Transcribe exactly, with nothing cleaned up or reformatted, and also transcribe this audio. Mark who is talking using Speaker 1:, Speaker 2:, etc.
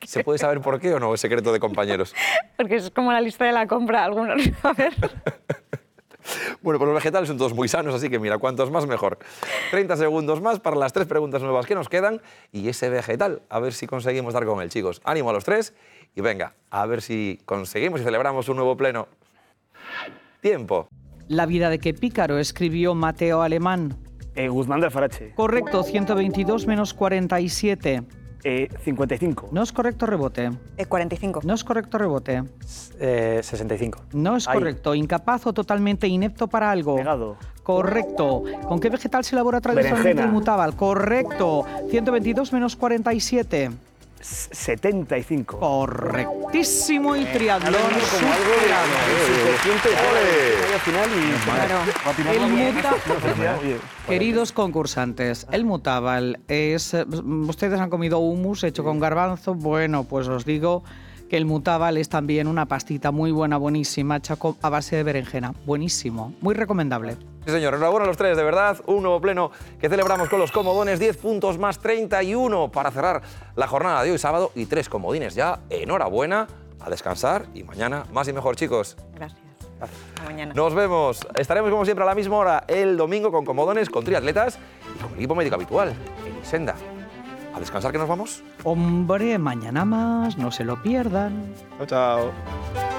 Speaker 1: ¿Se puede saber por qué o no? ¿Es secreto de compañeros?
Speaker 2: Porque es como la lista de la compra, algunos. A ver.
Speaker 1: Bueno, pues los vegetales son todos muy sanos, así que mira, cuantos más mejor. treinta segundos más para las tres preguntas nuevas que nos quedan y ese vegetal, a ver si conseguimos dar con él, chicos. Ánimo a los tres y venga, a ver si conseguimos y celebramos un nuevo pleno. Tiempo.
Speaker 3: La vida de qué pícaro escribió Mateo Alemán.
Speaker 4: Eh, Guzmán de Alfarache.
Speaker 3: Correcto, ciento veintidós menos cuarenta y siete.
Speaker 4: Eh, cincuenta y cinco.
Speaker 3: No es correcto, rebote.
Speaker 5: Eh, cuarenta y cinco.
Speaker 3: No es correcto, rebote.
Speaker 4: Eh, sesenta y cinco.
Speaker 3: No es
Speaker 4: Ahí.
Speaker 3: correcto. Incapaz o totalmente inepto para algo.
Speaker 4: Pegado.
Speaker 3: Correcto. ¿Con qué vegetal se elabora tradicionalmente
Speaker 4: Berenjena.
Speaker 3: el mutábal? Correcto. ciento veintidós menos cuarenta y siete.
Speaker 4: setenta y cinco.
Speaker 3: Correctísimo y triatlón
Speaker 4: Como algo
Speaker 3: superado.
Speaker 4: subconsciente.
Speaker 1: ¡Ole!
Speaker 4: Al final y...
Speaker 5: Claro.
Speaker 3: El muta-
Speaker 4: Oye,
Speaker 3: Queridos concursantes, el mutábal es... eh, Ustedes han comido hummus hecho con garbanzo. Bueno, pues os digo que el mutábal es también una pastita muy buena, buenísima, hecha con- a base de berenjena. Buenísimo, muy recomendable.
Speaker 1: Sí, señor, enhorabuena a los tres, de verdad. Un nuevo pleno que celebramos con los comodones, diez puntos más treinta y uno para cerrar la jornada de hoy sábado y tres comodines ya. Enhorabuena, a descansar y mañana más y mejor, chicos.
Speaker 5: Gracias. Hasta mañana.
Speaker 1: Nos vemos. Estaremos como siempre a la misma hora el domingo con comodones, con triatletas y con el equipo médico habitual, en Senda. ¿A descansar que nos vamos?
Speaker 3: Hombre, mañana más, no se lo pierdan.
Speaker 1: Chao, chao.